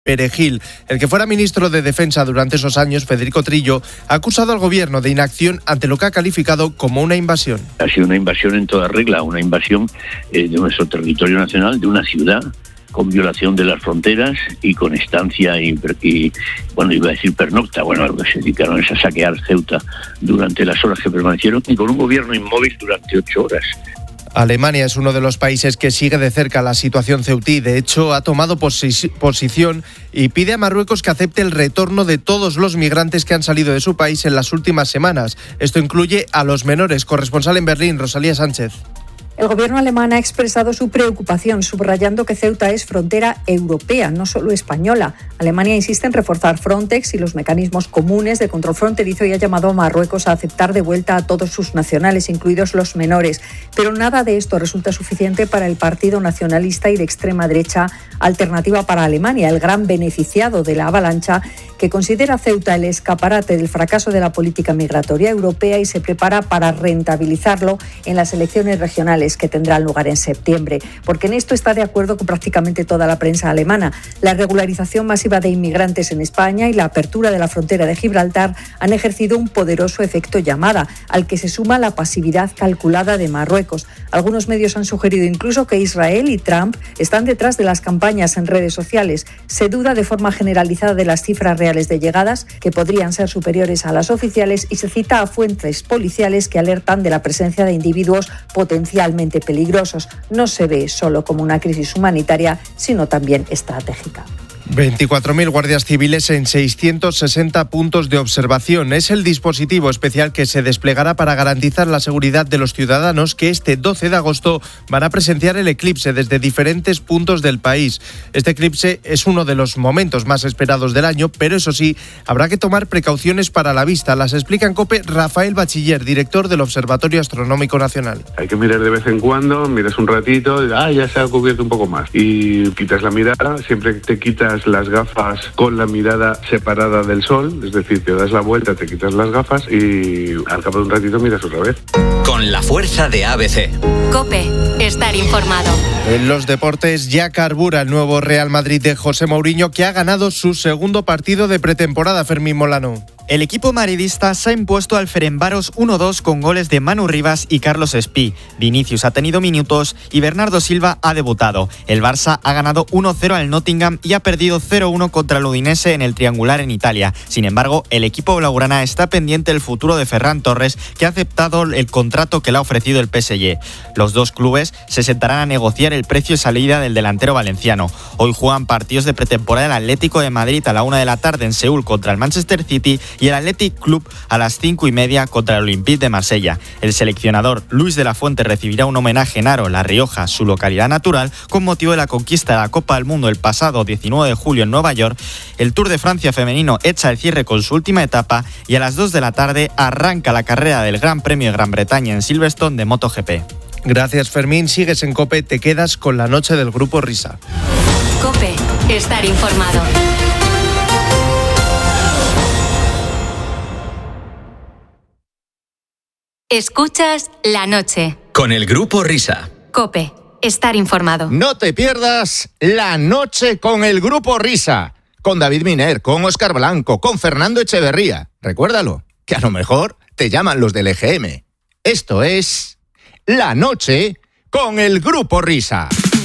Perejil. El que fuera ministro de Defensa durante esos años, Federico Trillo, ha acusado al gobierno de inacción ante lo que ha calificado como una invasión. Ha sido una invasión en toda regla, una invasión de nuestro territorio nacional, de una ciudad, con violación de las fronteras y con estancia bueno, iba a decir pernocta, bueno, se dedicaron a saquear Ceuta durante las horas que permanecieron y con un gobierno inmóvil durante 8 horas. Alemania es uno de los países que sigue de cerca la situación ceutí. De hecho, ha tomado posición y pide a Marruecos que acepte el retorno de todos los migrantes que han salido de su país en las últimas semanas. Esto incluye a los menores. Corresponsal en Berlín, Rosalía Sánchez. El gobierno alemán ha expresado su preocupación, subrayando que Ceuta es frontera europea, no solo española. Alemania insiste en reforzar Frontex y los mecanismos comunes de control fronterizo y ha llamado a Marruecos a aceptar de vuelta a todos sus nacionales, incluidos los menores. Pero nada de esto resulta suficiente para el partido nacionalista y de extrema derecha Alternativa para Alemania, el gran beneficiado de la avalancha, que considera Ceuta el escaparate del fracaso de la política migratoria europea y se prepara para rentabilizarlo en las elecciones regionales que tendrán lugar en septiembre, porque en esto está de acuerdo con prácticamente toda la prensa alemana. La regularización masiva de inmigrantes en España y la apertura de la frontera de Gibraltar han ejercido un poderoso efecto llamada, al que se suma la pasividad calculada de Marruecos. Algunos medios han sugerido incluso que Israel y Trump están detrás de las campañas en redes sociales. Se duda de forma generalizada de las cifras reales de llegadas, que podrían ser superiores a las oficiales, y se cita a fuentes policiales que alertan de la presencia de individuos potencialmente peligrosos. No se ve solo como una crisis humanitaria, sino también estratégica. 24.000 guardias civiles en 660 puntos de observación. Es el dispositivo especial que se desplegará para garantizar la seguridad de los ciudadanos que este 12 de agosto van a presenciar el eclipse desde diferentes puntos del país. Este eclipse es uno de los momentos más esperados del año, pero eso sí, habrá que tomar precauciones para la vista. Las explica en COPE Rafael Bachiller, director del Observatorio Astronómico Nacional. Hay que mirar de vez en cuando, miras un ratito, ya se ha cubierto un poco más. Y quitas la mirada, siempre te quitas las gafas con la mirada separada del sol, es decir, te das la vuelta, te quitas las gafas y al cabo de un ratito miras otra vez. Con la fuerza de ABC. COPE, estar informado. En los deportes ya carbura el nuevo Real Madrid de José Mourinho, que ha ganado su segundo partido de pretemporada. Fermín Molano. El equipo madridista se ha impuesto al Ferencváros 1-2 con goles de Manu Rivas y Carlos Espí. Vinicius ha tenido minutos y Bernardo Silva ha debutado. El Barça ha ganado 1-0 al Nottingham y ha perdido 0-1 contra el Udinese en el triangular en Italia. Sin embargo, el equipo blaugrana está pendiente del futuro de Ferran Torres, que ha aceptado el contrato que le ha ofrecido el PSG. Los dos clubes se sentarán a negociar el precio y salida del delantero valenciano. Hoy juegan partidos de pretemporada el Atlético de Madrid a la 1 de la tarde en Seúl contra el Manchester City y el Athletic Club a las 5:30 contra el Olympique de Marsella. El seleccionador Luis de la Fuente recibirá un homenaje en Haro, La Rioja, su localidad natural, con motivo de la conquista de la Copa del Mundo el pasado 19 de julio en Nueva York. El Tour de Francia femenino echa el cierre con su última etapa y a las 2 de la tarde arranca la carrera del Gran Premio de Gran Bretaña en Silverstone de MotoGP. Gracias, Fermín. Sigues en COPE, te quedas con la noche del Grupo Risa. COPE, estar informado. Escuchas La Noche. Con el Grupo Risa. COPE, estar informado. No te pierdas La Noche con el Grupo Risa. Con David Miner, con Óscar Blanco, con Fernando Echeverría. Recuérdalo, que a lo mejor te llaman los del EGM. Esto es La Noche con el Grupo Risa.